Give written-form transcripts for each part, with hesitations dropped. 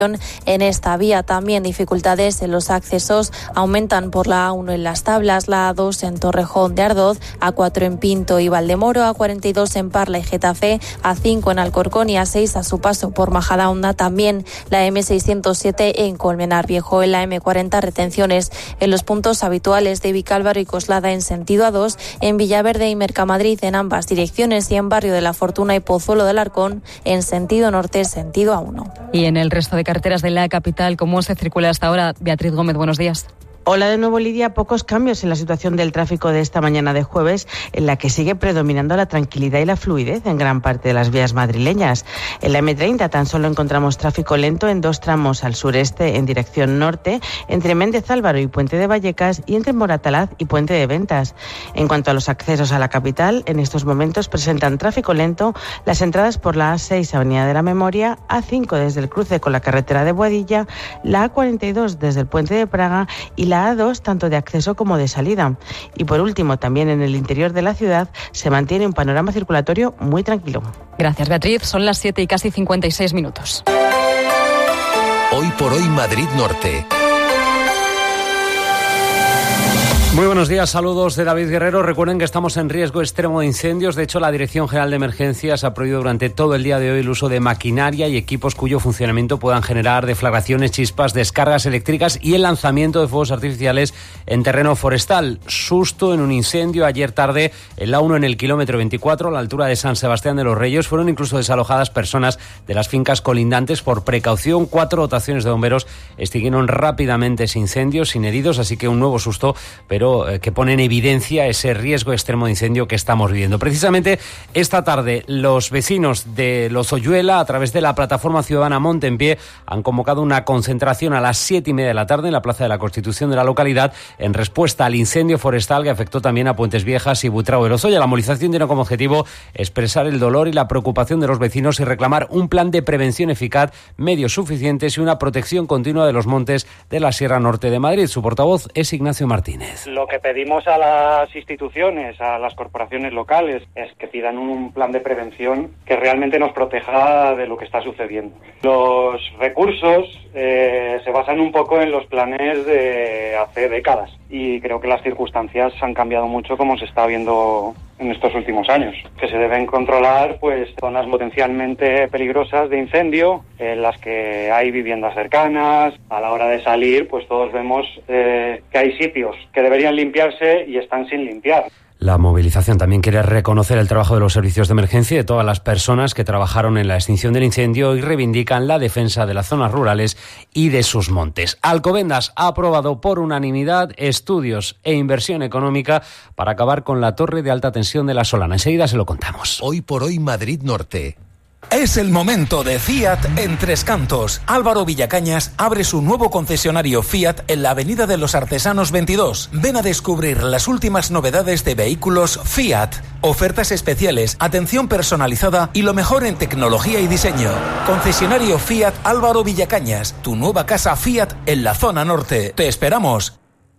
en esta vía. También dificultades en los accesos aumentan por la A1 en Las Tablas, la A2 en Torrejón de Ardoz, A4 en Pinto y Valdemoro, A42 en Parla y Getafe, A5 en Alcorcón y A6 a su paso por Majadahonda. También la M607 en Colmenar Viejo. En la M40 retenciones en los puntos habituales de Vicálvaro y Coslada en sentido A2, en Villaverde y Mercamadrid en ambas direcciones y en Barrio de la Fortuna y Pozuelo del Arcón en sentido norte, sentido A1. Y en el resto de carreteras de la capital, ¿cómo se circula hasta ahora? Beatriz Gómez, buenos días. Hola de nuevo, Lidia. Pocos cambios en la situación del tráfico de esta mañana de jueves, en la que sigue predominando la tranquilidad y la fluidez en gran parte de las vías madrileñas. En la M30 tan solo encontramos tráfico lento en dos tramos al sureste en dirección norte, entre Méndez Álvaro y Puente de Vallecas, y entre Moratalaz y Puente de Ventas. En cuanto a los accesos a la capital, en estos momentos presentan tráfico lento las entradas por la A6 Avenida de la Memoria, A5 desde el cruce con la carretera de Boadilla, la A42 desde el Puente de Praga y la A2 tanto de acceso como de salida. Y por último, también en el interior de la ciudad se mantiene un panorama circulatorio muy tranquilo. Gracias, Beatriz. Son las 7 y casi 56 minutos. Hoy por hoy Madrid Norte. Muy buenos días, saludos de David Guerrero. Recuerden que estamos en riesgo extremo de incendios. De hecho, la Dirección General de Emergencias ha prohibido durante todo el día de hoy el uso de maquinaria y equipos cuyo funcionamiento puedan generar deflagraciones, chispas, descargas eléctricas y el lanzamiento de fuegos artificiales en terreno forestal. Susto en un incendio ayer tarde en la 1 en el kilómetro 24, a la altura de San Sebastián de los Reyes. Fueron incluso desalojadas personas de las fincas colindantes por precaución. 4 dotaciones de bomberos extinguieron rápidamente ese incendio sin heridos, así que un nuevo susto, pero que pone en evidencia ese riesgo extremo de incendio que estamos viviendo. Precisamente esta tarde los vecinos de Lozoyuela, a través de la plataforma ciudadana Montempié, han convocado una concentración a las 7:30 de la tarde en la Plaza de la Constitución de la localidad en respuesta al incendio forestal que afectó también a Puentes Viejas y Butrao de Lozoya. La movilización tiene como objetivo expresar el dolor y la preocupación de los vecinos y reclamar un plan de prevención eficaz, medios suficientes y una protección continua de los montes de la Sierra Norte de Madrid. Su portavoz es Ignacio Martínez. Lo que pedimos a las instituciones, a las corporaciones locales, es que pidan un plan de prevención que realmente nos proteja de lo que está sucediendo. Los recursos se basan un poco en los planes de hace décadas y creo que las circunstancias han cambiado mucho como se está viendo en estos últimos años. Que se deben controlar pues zonas potencialmente peligrosas de incendio, en las que hay viviendas cercanas. A la hora de salir, pues todos vemos que hay sitios que deberían limpiarse y están sin limpiar. La movilización también quiere reconocer el trabajo de los servicios de emergencia y de todas las personas que trabajaron en la extinción del incendio y reivindican la defensa de las zonas rurales y de sus montes. Alcobendas ha aprobado por unanimidad estudios e inversión económica para acabar con la torre de alta tensión de La Solana. Enseguida se lo contamos. Hoy por hoy Madrid Norte. Es el momento de Fiat en Tres Cantos. Álvaro Villacañas abre su nuevo concesionario Fiat en la Avenida de los Artesanos 22. Ven a descubrir las últimas novedades de vehículos Fiat. Ofertas especiales, atención personalizada y lo mejor en tecnología y diseño. Concesionario Fiat Álvaro Villacañas, tu nueva casa Fiat en la zona norte. Te esperamos.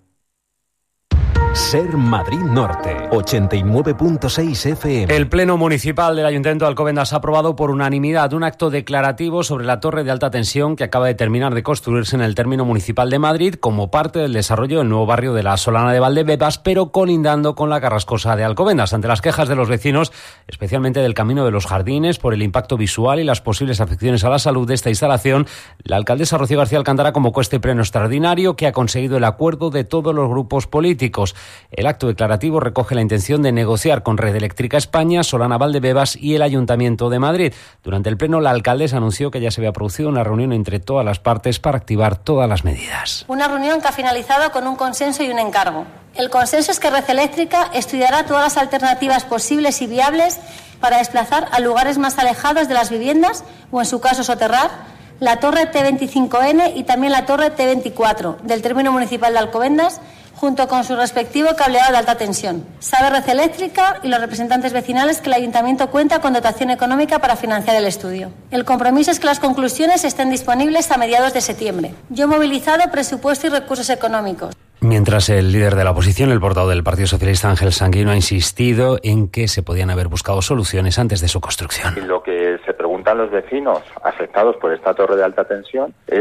Ser Madrid Norte, 89.6 FM. El Pleno Municipal del Ayuntamiento de Alcobendas ha aprobado por unanimidad un acto declarativo sobre la torre de alta tensión que acaba de terminar de construirse en el término municipal de Madrid como parte del desarrollo del nuevo barrio de la Solana de Valdebebas, pero colindando con la Carrascosa de Alcobendas. Ante las quejas de los vecinos, especialmente del Camino de los Jardines, por el impacto visual y las posibles afecciones a la salud de esta instalación, la alcaldesa Rocío García Alcántara convocó este pleno extraordinario que ha conseguido el acuerdo de todos los grupos políticos. El acto declarativo recoge la intención de negociar con Red Eléctrica España, Solana Valdebebas y el Ayuntamiento de Madrid. Durante el pleno, la alcaldesa anunció que ya se había producido una reunión entre todas las partes para activar todas las medidas. Una reunión que ha finalizado con un consenso y un encargo. El consenso es que Red Eléctrica estudiará todas las alternativas posibles y viables para desplazar a lugares más alejados de las viviendas o, en su caso, soterrar la torre T25N y también la torre T24 del término municipal de Alcobendas, junto con su respectivo cableado de alta tensión. Sabe Red Eléctrica y los representantes vecinales que el Ayuntamiento cuenta con dotación económica para financiar el estudio. El compromiso es que las conclusiones estén disponibles a mediados de septiembre. Yo he movilizado presupuesto y recursos económicos. Mientras el líder de la oposición, el portavoz del Partido Socialista, Ángel Sanguino, ha insistido en que se podían haber buscado soluciones antes de su construcción. Lo que se pregunta preguntan los vecinos afectados por esta torre de alta tensión es